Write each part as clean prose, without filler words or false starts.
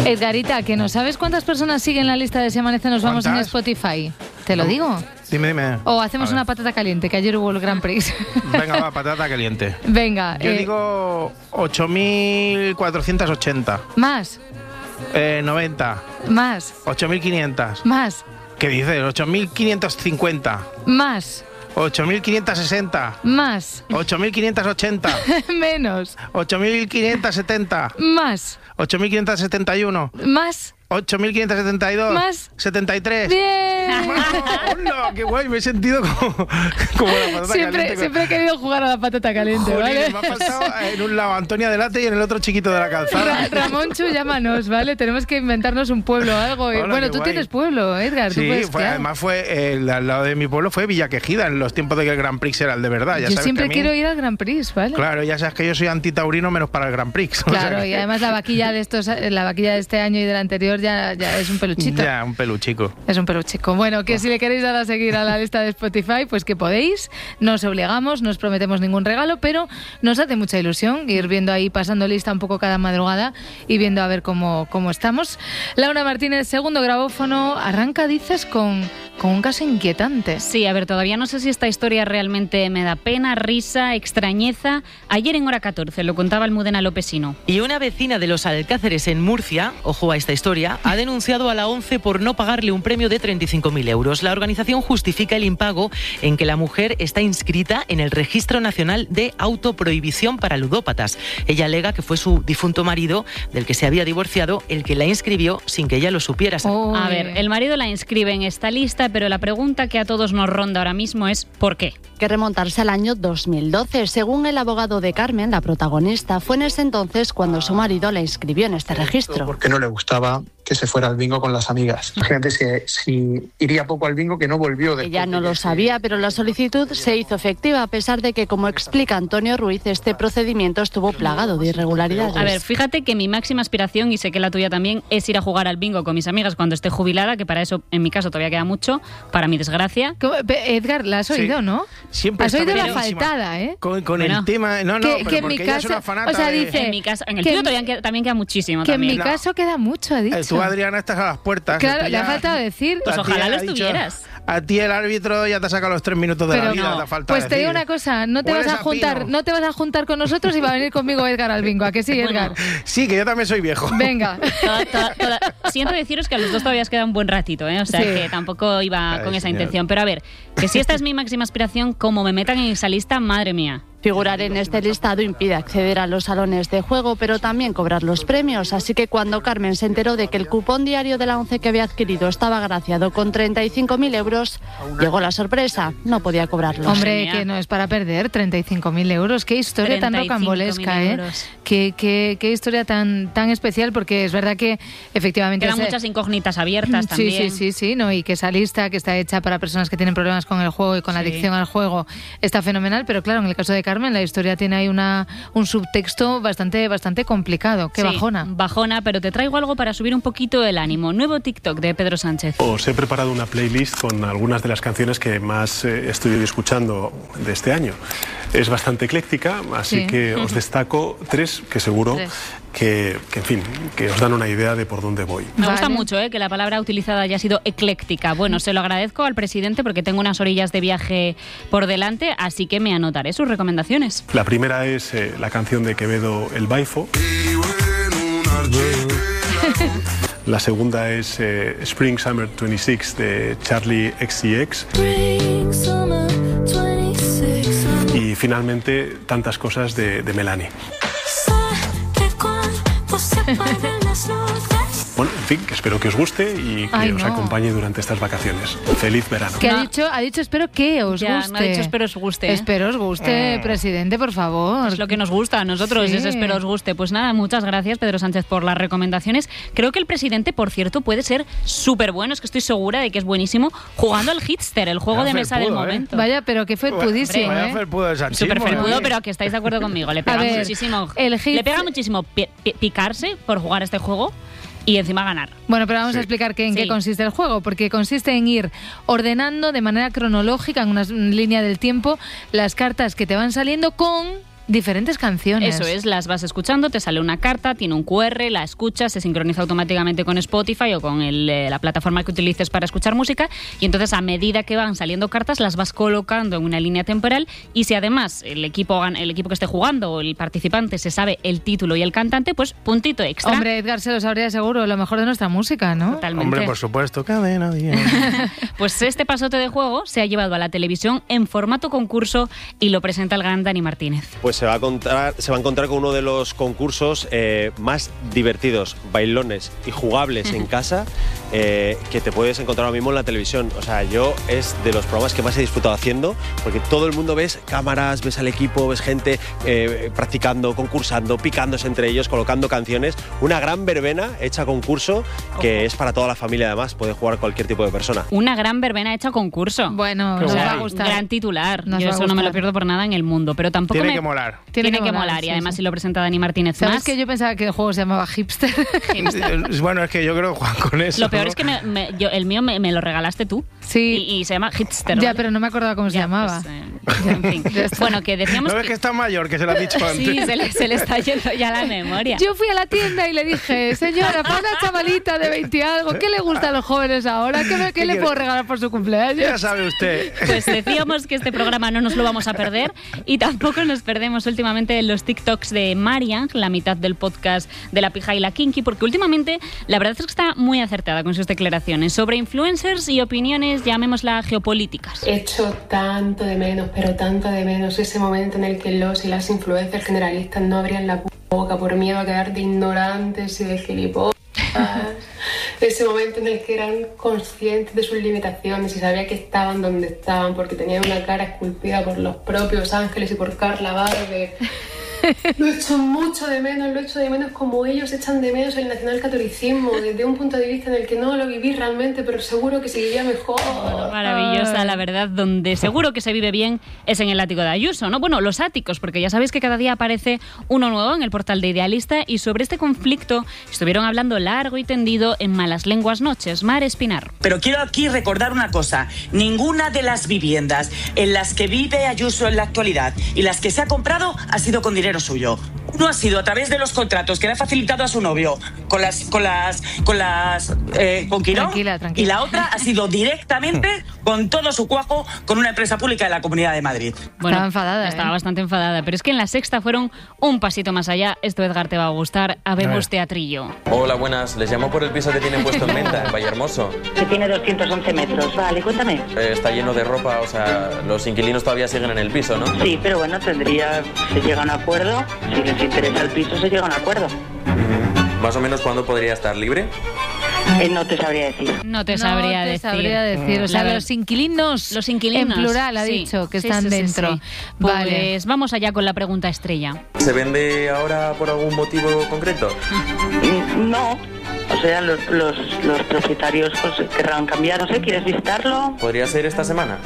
Edgarita, que no sabes cuántas personas siguen la lista de Si Amanece Nos Vamos en Spotify. ¿Te lo digo? Dime. O hacemos una patata caliente, que ayer hubo el Grand Prix. Venga, va, patata caliente. Venga. Yo digo 8.480. Más. 90. Más. 8.500. Más. ¿Qué dices? 8.550. Más. 8.560. Más. 8.580. Menos. 8.570. Más. 8.571. Más. 8.572. Más. 73. ¡Bien! ¡Hola! ¡Qué guay! Me he sentido como la patata caliente. Siempre he querido jugar a la patata caliente, Jolín, ¿vale? me ha faltado en un lado Antonia Delate y en el otro Chiquito de la Calzada. Ramonchu, llámanos, ¿vale? Tenemos que inventarnos un pueblo o algo. Hola, Bueno, tú guay. tienes pueblo, Edgar. Sí, tú puedes, además fue al lado de mi pueblo fue Villaquejida, en los tiempos de que el Grand Prix era el de verdad. Ya yo sabes siempre que a mí, quiero ir al Grand Prix, ¿vale? Claro, ya sabes que yo soy antitaurino menos para el Grand Prix. Claro, O sea y además la vaquilla de este año y del anterior ya es un peluchito. Ya, un peluchico. Es un peluchico. Bueno, que si le queréis dar a seguir a la lista de Spotify, pues que podéis. No os obligamos, no os prometemos ningún regalo, pero nos hace mucha ilusión ir viendo ahí, pasando lista un poco cada madrugada y viendo a ver cómo estamos. Laura Martínez, segundo grabófono, arranca, dices, con un caso inquietante. Sí, a ver, todavía no sé si esta historia realmente me da pena, risa, extrañeza. Ayer en Hora 14 lo contaba Almudena Lopesino. Y una vecina de los Alcáceres en Murcia, ojo a esta historia, ha denunciado a la ONCE por no pagarle un premio de 35.000 euros. La organización justifica el impago en que la mujer está inscrita en el Registro Nacional de Autoprohibición para Ludópatas. Ella alega que fue su difunto marido, del que se había divorciado, el que la inscribió sin que ella lo supiera. A ver, el marido la inscribe en esta lista, pero la pregunta que a todos nos ronda ahora mismo es ¿por qué? Que remontarse al año 2012. Según el abogado de Carmen, la protagonista, fue en ese entonces cuando su marido la inscribió en este registro. Porque no le gustaba que se fuera al bingo con las amigas. Imagínate si iría poco al bingo, que no volvió. Ella no lo sabía, pero la solicitud se hizo efectiva, a pesar de que, como explica Antonio Ruiz, este procedimiento estuvo plagado de irregularidades. A ver, fíjate que mi máxima aspiración, y sé que la tuya también, es ir a jugar al bingo con mis amigas cuando esté jubilada, que para eso, en mi caso, todavía queda mucho, para mi desgracia. Edgar, la has oído, Sí. ¿no? Siempre has está oído la buenísima. faltada, ¿eh? Con Bueno, el tema... No, que pero en mi porque ella es casa, una fanata o sea, de- dice... En mi caso, en el que tuyo en- también queda muchísimo. Que en también. mi caso queda mucho, ha dicho. Tú, Adriana, estás a las puertas. Claro, Tú le ha ya- faltado decir. Pues a ti ojalá lo ha dicho, estuvieras. A ti el árbitro ya te saca los 3 minutos de Pero la vida. no. Te falta Pues te digo decir. una cosa, no te vas Hueles a juntar, pino. no te vas a juntar con nosotros y va a venir conmigo Edgar al bingo, ¿a que sí, Edgar? Bueno. Sí, que yo también soy viejo. Venga. Siento deciros que a los dos todavía os queda un buen ratito, ¿eh? O sea, Sí. que tampoco iba Ay, con esa señor. intención. Pero a ver, que si esta es mi máxima aspiración, como me metan en esa lista, madre mía. Figurar en este listado impide acceder a los salones de juego, pero también cobrar los premios. Así que cuando Carmen se enteró de que el cupón diario de la ONCE que había adquirido estaba agraciado con 35.000 euros, llegó la sorpresa. No podía cobrarlos. Hombre, Genial. que no es para perder 35.000 euros. Qué historia tan 35.000 rocambolesca, ¿eh? euros. Qué historia tan especial, porque es verdad que efectivamente... Quedan muchas incógnitas abiertas también. Sí, ¿no? Y que esa lista que está hecha para personas que tienen problemas con el juego y con la Sí. adicción al juego está fenomenal, pero claro, en el caso de Carmen la historia tiene ahí un subtexto bastante complicado. Qué Sí, bajona. Bajona, pero te traigo algo para subir un poquito el ánimo. Nuevo TikTok de Pedro Sánchez. Os he preparado una playlist con algunas de las canciones que más estoy escuchando de este año. Es bastante ecléctica, así Sí. que os destaco 3 que seguro que, en fin, que os dan una idea de por dónde voy. Me gusta Vale. mucho que la palabra utilizada haya sido ecléctica. Bueno, se lo agradezco al presidente porque tengo unas orillas de viaje por delante, así que me anotaré sus recomendaciones. La primera es la canción de Quevedo, El Baifo. La segunda es Spring Summer 26 de Charlie XCX. Y finalmente Tantas cosas de Melanie. Bueno, en fin, que espero que os guste y que Ay, os no. acompañe durante estas vacaciones. Feliz verano. Que No. ha dicho espero que os Ya, guste. me ha dicho espero os guste. Espero os guste, presidente, por favor. Es lo que nos gusta a nosotros, Sí. es espero os guste. Pues nada, muchas gracias Pedro Sánchez por las recomendaciones. Creo que el presidente, por cierto, puede ser súper bueno, es que estoy segura de que es buenísimo, jugando al Hitster, el juego Vaya de mesa del felpudo, momento. Vaya, pero que felpudísimo, Vaya ¿eh? felpudo del sanchismo, Súper felpudo, ¿eh? pero que estáis de acuerdo conmigo. Le A pega ver, muchísimo. el hit- Le pega muchísimo picarse por jugar este juego y encima ganar. Bueno, pero vamos Sí. a explicar en qué Sí. consiste el juego, porque consiste en ir ordenando de manera cronológica, en una línea del tiempo, las cartas que te van saliendo con diferentes canciones. Eso es, las vas escuchando, te sale una carta, tiene un QR, la escuchas, se sincroniza automáticamente con Spotify o con la plataforma que utilices para escuchar música, y entonces a medida que van saliendo cartas las vas colocando en una línea temporal, y si además el equipo que esté jugando o el participante se sabe el título y el cantante, pues puntito extra. Hombre, Edgar se lo sabría seguro, lo mejor de nuestra música, ¿no? Totalmente. Hombre, por supuesto, Cadena 10. Pues este pasote de juego se ha llevado a la televisión en formato concurso y lo presenta el gran Dani Martínez. Pues se va a encontrar con uno de los concursos más divertidos, bailones y jugables en casa que te puedes encontrar ahora mismo en la televisión. O sea, yo es de los programas que más he disfrutado haciendo, porque todo el mundo ves cámaras, ves al equipo, ves gente practicando, concursando, picándose entre ellos, colocando canciones. Una gran verbena hecha concurso que es para toda la familia, además, puede jugar cualquier tipo de persona. Una gran verbena hecha concurso. Bueno, nos va a gustar. Gran titular. Nos Yo va a eso no me lo gustar. pierdo por nada en el mundo, pero tampoco Tiene que molar. Tiene que molar, y sí, además sí. si lo presenta Dani Martínez ¿Sabes más. que yo pensaba que el juego se llamaba Hipster? Bueno, es que yo creo que juegan con eso. Lo peor ¿no? es que el mío me lo regalaste tú. Sí. Y se llama Hipster. Ya, ¿vale? pero no me acordaba cómo se Ya, llamaba. pues, en fin. Ya está. Bueno, que decíamos ¿No ves que está mayor, que se lo has dicho antes? Sí, se le está yendo ya la memoria. Yo fui a la tienda y le dije, señora, para una chavalita de 20 y algo, ¿qué le gusta a los jóvenes ahora? ¿Qué le puedo regalar por su cumpleaños? Ya sabe usted. Pues decíamos que este programa no nos lo vamos a perder, y tampoco nos perdemos últimamente los TikToks de Marian, la mitad del podcast de La Pija y la Kinky, porque últimamente la verdad es que está muy acertada con sus declaraciones sobre influencers y opiniones, llamémosla geopolíticas. Echo tanto de menos, pero tanto de menos ese momento en el que los y las influencers generalistas no abrían la boca por miedo a quedar de ignorantes y de gilipollas. Ese momento en el que eran conscientes de sus limitaciones y sabían que estaban donde estaban porque tenían una cara esculpida por los propios ángeles y por Carla Barber. Lo echo mucho de menos como ellos echan de menos el nacionalcatolicismo, desde un punto de vista en el que no lo viví realmente, pero seguro que seguiría mejor. Maravillosa, la verdad, donde seguro que se vive bien es en el ático de Ayuso, ¿no? Bueno, los áticos, porque ya sabéis que cada día aparece uno nuevo en el portal de Idealista, y sobre este conflicto estuvieron hablando largo y tendido en Malas Lenguas Noches. Mar Espinar. Pero quiero aquí recordar una cosa: ninguna de las viviendas en las que vive Ayuso en la actualidad y las que se ha comprado ha sido con dinero suyo. Uno ha sido a través de los contratos que le ha facilitado a su novio con Quirón, Tranquila. y la otra ha sido directamente con todo su cuajo con una empresa pública de la Comunidad de Madrid. Bueno, Estaba enfadada, Estaba ¿eh? bastante enfadada, pero es que en La Sexta fueron un pasito más allá. Esto, Edgar, te va a gustar. Habemos teatrillo. Hola, buenas. Les llamo por el piso que tienen puesto en venta, en Vallehermoso. Que tiene 211 metros. Vale, cuéntame. Está lleno de ropa, o sea, los inquilinos todavía siguen en el piso, ¿no? Sí, pero bueno, se llega a un acuerdo. Si les interesa el piso, se llega a un acuerdo. Más o menos, ¿cuándo podría estar libre? No te sabría decir. No te sabría decir. O sea, La ver- los inquilinos. Los inquilinos. En plural, ha sí. dicho, que Sí, están sí, sí, dentro. sí. Vale. Pues vamos allá con la pregunta estrella. ¿Se vende ahora por algún motivo concreto? No. O sea, los propietarios pues querrán cambiar. No sé, ¿quieres visitarlo? ¿Podría ser esta semana?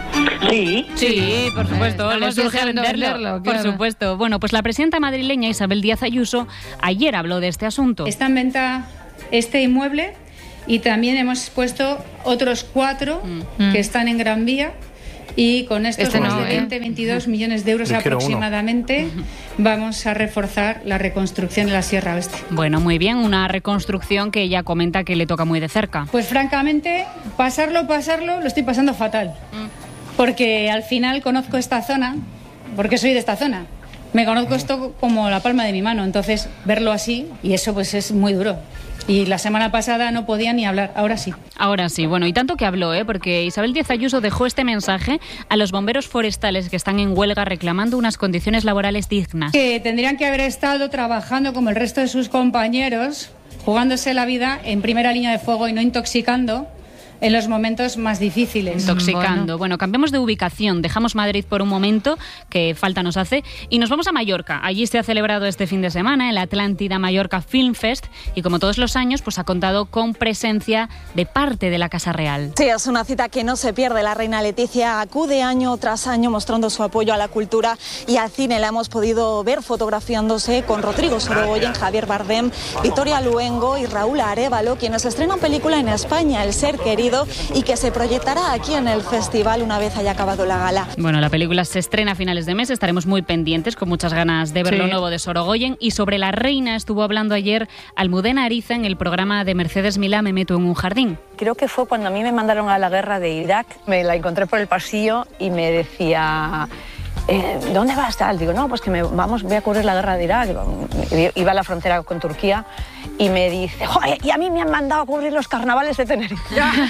Sí. Sí, por supuesto, Estamos les urge urgiendo venderlo, venderlo, por claro. supuesto. Bueno, pues la presidenta madrileña Isabel Díaz Ayuso ayer habló de este asunto. Está en venta este inmueble, y también hemos puesto otros 4 que están en Gran Vía, y con estos Este más no, de 22 millones de euros Yo quiero aproximadamente vamos a reforzar la reconstrucción de la Sierra Oeste. Bueno, muy bien, una reconstrucción que ella comenta que le toca muy de cerca. Pues francamente, pasarlo, lo estoy pasando fatal. Porque al final conozco esta zona, porque soy de esta zona. Me conozco esto como la palma de mi mano, entonces verlo así, y eso pues es muy duro. Y la semana pasada no podía ni hablar, ahora sí. Ahora sí, bueno, y tanto que habló, porque Isabel Díaz Ayuso dejó este mensaje a los bomberos forestales que están en huelga reclamando unas condiciones laborales dignas. Que tendrían que haber estado trabajando como el resto de sus compañeros, jugándose la vida en primera línea de fuego y no intoxicando en los momentos más difíciles. Intoxicando. Bueno, cambiamos de ubicación, dejamos Madrid por un momento, que falta nos hace, y nos vamos a Mallorca. Allí se ha celebrado este fin de semana el Atlántida Mallorca Film Fest, y como todos los años, pues ha contado con presencia de parte de la Casa Real. Sí, es una cita que no se pierde. La reina Leticia acude año tras año mostrando su apoyo a la cultura y al cine. La hemos podido ver fotografiándose con Rodrigo Sorogoyen, Javier Bardem, Victoria Luengo y Raúl Arévalo, quienes estrenan película en España, El ser querido, fallecido y que se proyectará aquí en el festival una vez haya acabado la gala. Bueno, la película se estrena a finales de mes, estaremos muy pendientes, con muchas ganas de ver lo nuevo de Sorogoyen. Y sobre la reina estuvo hablando ayer Almudena Ariza en el programa de Mercedes Milá, Me meto en un jardín. Creo que fue cuando a mí me mandaron a la guerra de Irak, me la encontré por el pasillo y me decía... ¿dónde vas? Tal? Digo, no, pues que voy a cubrir la guerra de Irak. Iba a la frontera con Turquía y me dice, joder, y a mí me han mandado a cubrir los carnavales de Tenerife.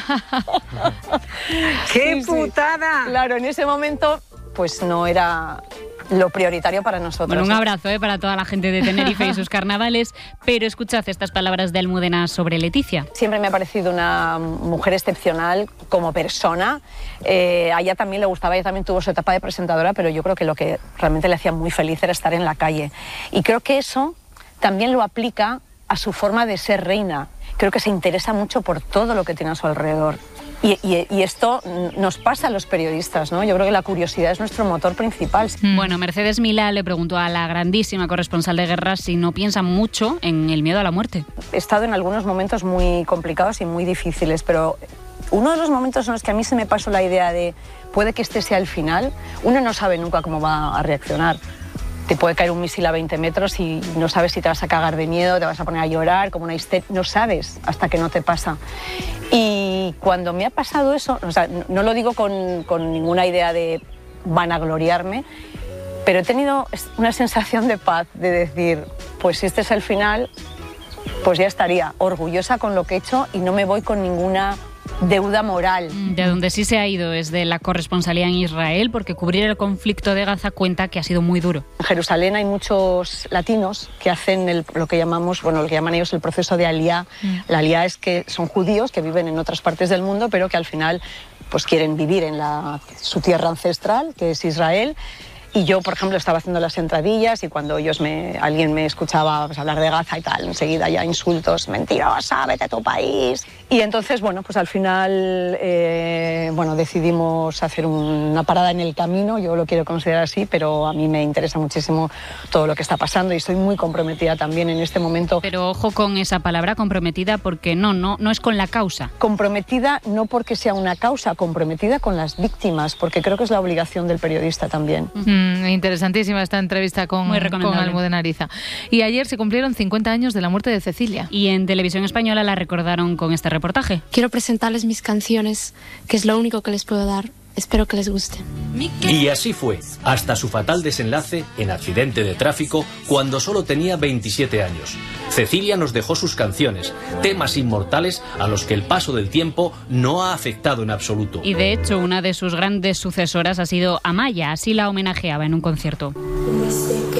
¡Qué putada! Claro, en ese momento pues no era lo prioritario para nosotros. Bueno, un abrazo para toda la gente de Tenerife y sus carnavales, pero escuchad estas palabras de Almudena sobre Leticia. Siempre me ha parecido una mujer excepcional como persona. A ella también le gustaba, ella también tuvo su etapa de presentadora, pero yo creo que lo que realmente le hacía muy feliz era estar en la calle. Y creo que eso también lo aplica a su forma de ser reina. Creo que se interesa mucho por todo lo que tiene a su alrededor. Y esto nos pasa a los periodistas, ¿no? Yo creo que la curiosidad es nuestro motor principal. Bueno, Mercedes Milá le preguntó a la grandísima corresponsal de guerra si no piensa mucho en el miedo a la muerte. He estado en algunos momentos muy complicados y muy difíciles, pero uno de los momentos en los que a mí se me pasó la idea de puede que este sea el final, uno no sabe nunca cómo va a reaccionar. Te puede caer un misil a 20 metros y no sabes si te vas a cagar de miedo, te vas a poner a llorar, como una histeria. No sabes hasta que no te pasa. Y cuando me ha pasado eso, o sea, no lo digo con ninguna idea de vanagloriarme, pero he tenido una sensación de paz, de decir, pues si este es el final, pues ya estaría orgullosa con lo que he hecho y no me voy con ninguna deuda moral. De donde sí se ha ido es de la corresponsalía en Israel, porque cubrir el conflicto de Gaza cuenta que ha sido muy duro. En Jerusalén hay muchos latinos que hacen lo que llamamos, bueno, lo que llaman ellos el proceso de aliyá. La aliyá es que son judíos que viven en otras partes del mundo, pero que al final pues quieren vivir en su tierra ancestral, que es Israel. Y yo, por ejemplo, estaba haciendo las entradillas y cuando alguien me escuchaba pues, hablar de Gaza y tal, enseguida ya insultos, mentirosa, vete a tu país. Y entonces, bueno, pues al final, decidimos hacer una parada en el camino, yo lo quiero considerar así, pero a mí me interesa muchísimo todo lo que está pasando y estoy muy comprometida también en este momento. Pero ojo con esa palabra comprometida, porque no es con la causa. Comprometida no porque sea una causa, comprometida con las víctimas, porque creo que es la obligación del periodista también. Interesantísima esta entrevista con Almudena Ariza. Y ayer se cumplieron 50 años de la muerte de Cecilia. Y en Televisión Española la recordaron con este reportaje. Quiero presentarles mis canciones, que es lo único que les puedo dar. Espero que les guste. Y así fue, hasta su fatal desenlace en accidente de tráfico cuando solo tenía 27 años. Cecilia nos dejó sus canciones, temas inmortales a los que el paso del tiempo no ha afectado en absoluto. Y de hecho, una de sus grandes sucesoras ha sido Amaya, así la homenajeaba en un concierto.